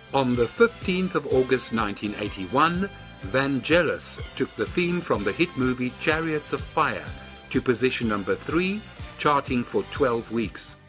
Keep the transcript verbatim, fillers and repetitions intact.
On the fifteenth of August nineteen eighty-one, Vangelis took the theme from the hit movie Chariots of Fire to position number three, charting for twelve weeks.